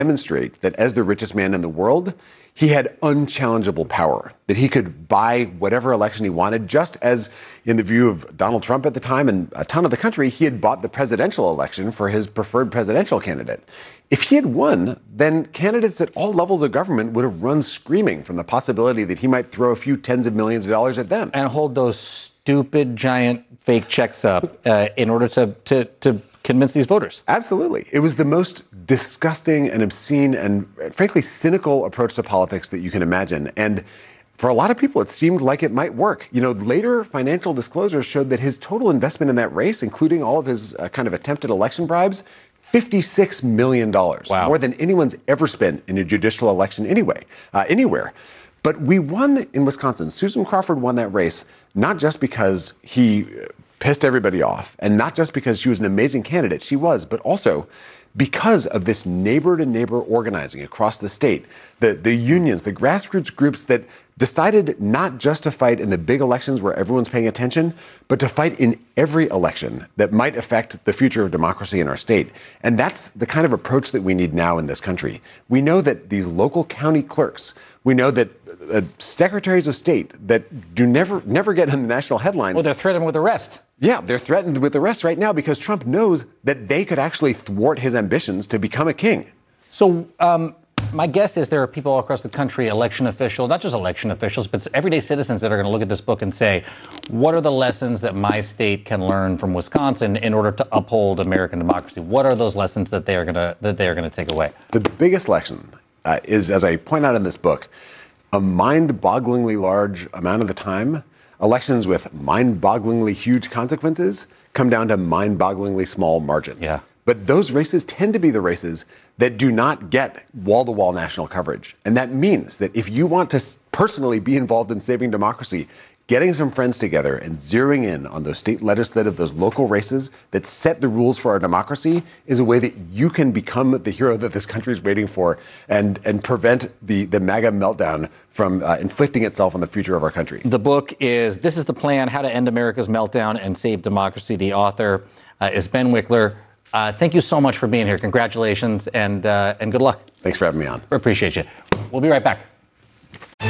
demonstrate that as the richest man in the world, he had unchallengeable power, that he could buy whatever election he wanted, just as, in the view of Donald Trump at the time and a ton of the country, he had bought the presidential election for his preferred presidential candidate. If he had won, then candidates at all levels of government would have run screaming from the possibility that he might throw a few tens of millions of dollars at them. And hold those stupid, giant fake checks up in order to convince these voters. Absolutely. It was the most disgusting and obscene and, frankly, cynical approach to politics that you can imagine. And for a lot of people, it seemed like it might work. You know, later financial disclosures showed that his total investment in that race, including all of his kind of attempted election bribes, $56 million. Wow. More than anyone's ever spent in a judicial election anywhere. But we won in Wisconsin. Susan Crawford won that race, not just because he pissed everybody off, and not just because she was an amazing candidate, she was, but also because of this neighbor-to-neighbor organizing across the state, the unions, the grassroots groups that decided not just to fight in the big elections where everyone's paying attention, but to fight in every election that might affect the future of democracy in our state. And that's the kind of approach that we need now in this country. We know that these local county clerks, we know that secretaries of state that do never get in the national headlines. Well, they're threatened with arrest. Yeah, they're threatened with arrest right now because Trump knows that they could actually thwart his ambitions to become a king. So my guess is there are people all across the country, election officials, not just election officials, but everyday citizens that are going to look at this book and say, what are the lessons that my state can learn from Wisconsin in order to uphold American democracy? What are those lessons that they are going to take away? The biggest lesson is, as I point out in this book, a mind-bogglingly large amount of the time, elections with mind-bogglingly huge consequences come down to mind-bogglingly small margins. Yeah. But those races tend to be the races that do not get wall-to-wall national coverage. And that means that if you want to personally be involved in saving democracy, getting some friends together and zeroing in on those state legislative, those local races that set the rules for our democracy is a way that you can become the hero that this country is waiting for and prevent the MAGA meltdown from inflicting itself on the future of our country. The book is This is the Plan, How to End America's Meltdown and Save Democracy. The author is Ben Wikler. Thank you so much for being here. Congratulations and good luck. Thanks for having me on. We appreciate you. We'll be right back.